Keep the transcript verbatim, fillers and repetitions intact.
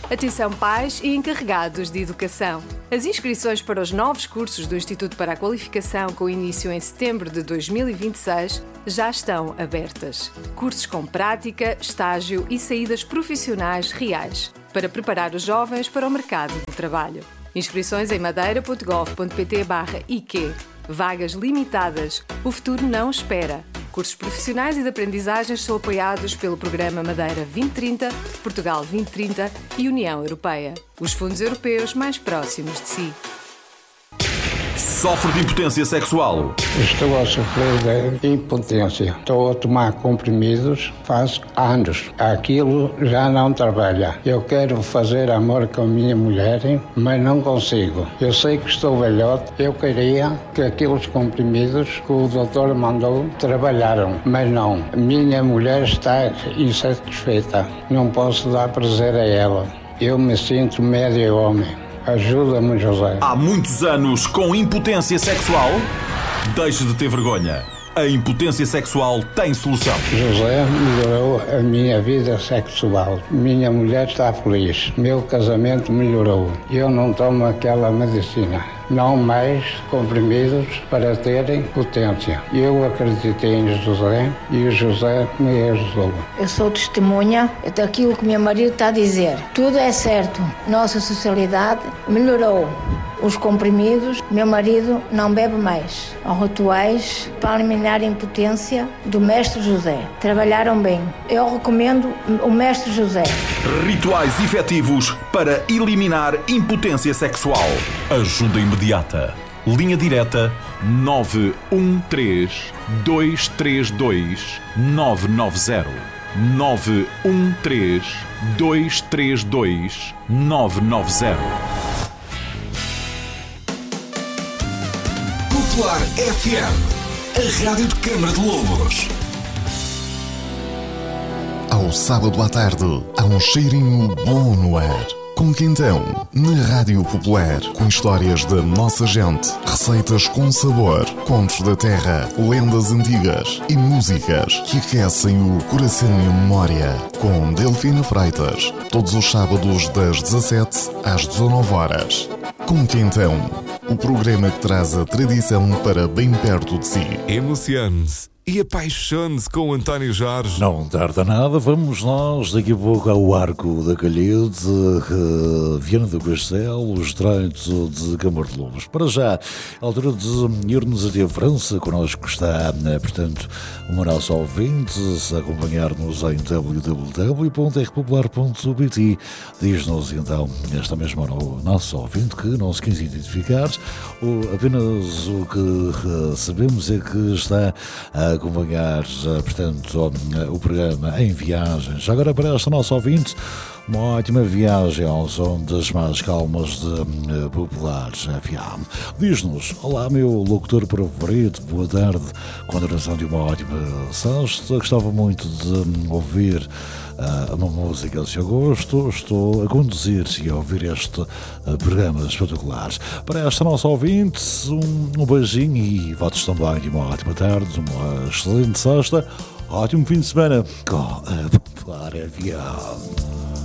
Atenção pais e encarregados de educação. As inscrições para os novos cursos do Instituto para a Qualificação, com início em setembro de dois mil e vinte e seis, já estão abertas. Cursos com prática, estágio e saídas profissionais reais, para preparar os jovens para o mercado de trabalho. Inscrições em madeira.gov.pt barra I Q. Vagas limitadas. O futuro não espera. Cursos profissionais e de aprendizagens são apoiados pelo Programa Madeira vinte trinta, Portugal vinte trinta e União Europeia. Os fundos europeus mais próximos de si. Sofre de impotência sexual. Estou a sofrer de impotência. Estou a tomar comprimidos faz anos. Aquilo já não trabalha. Eu quero fazer amor com a minha mulher, mas não consigo. Eu sei que estou velhote. Eu queria que aqueles comprimidos que o doutor mandou trabalharam, mas não. Minha mulher está insatisfeita. Não posso dar prazer a ela. Eu me sinto médio homem. Ajuda-me, José. Há muitos anos com impotência sexual? Deixe de ter vergonha. A impotência sexual tem solução. José melhorou a minha vida sexual. Minha mulher está feliz. Meu casamento melhorou. Eu não tomo aquela medicina. Não mais comprimidos para terem potência. Eu acreditei em José e o José me ajudou. Eu sou testemunha daquilo que meu marido está a dizer. Tudo é certo. Nossa sociedade melhorou. Os comprimidos, meu marido não bebe mais. Os rituais para eliminar a impotência do mestre José. Trabalharam bem. Eu recomendo o mestre José. Rituais efetivos para eliminar impotência sexual. Ajuda imediata. Linha direta nove um três, dois três dois, nove nove zero. nove um três, dois três dois, nove nove zero. Popular F M, a rádio de Câmara de Lobos. Ao sábado à tarde, há um cheirinho bom no ar. Com Quintão, na Rádio Popular, com histórias da nossa gente, receitas com sabor, contos da terra, lendas antigas e músicas que aquecem o coração e a memória. Com Delfina Freitas, todos os sábados das dezassete às dezanove horas. Com Quintão, o programa que traz a tradição para bem perto de si. Emocione-se e apaixone-se com o António Jorge. Não tarda nada, vamos nós daqui a pouco ao Arco da Calhede, Viana do Castelo, o Estreito de Câmara de Lobos. Para já, à altura de irmos até a França, connosco está, portanto, o nosso ouvinte, a acompanhar-nos em w w w ponto r popular ponto b t. Diz-nos então, esta mesma hora, o nosso ouvinte que não se quis identificar, o, apenas o que sabemos é que está a acompanhar, portanto, o programa em viagens. Agora, para esta nossa ouvinte, uma ótima viagem ao som das mais calmas de Populares F M. Diz-nos: olá, meu locutor favorito, boa tarde, com a duração de uma ótima sexta. Gostava muito de ouvir uh, uma música do seu gosto. Estou a conduzir e a ouvir este uh, programa espetacular. Para esta nossa ouvinte, um, um beijinho e votos também de uma ótima tarde, uma excelente sexta, ótimo fim de semana com a Popular F M.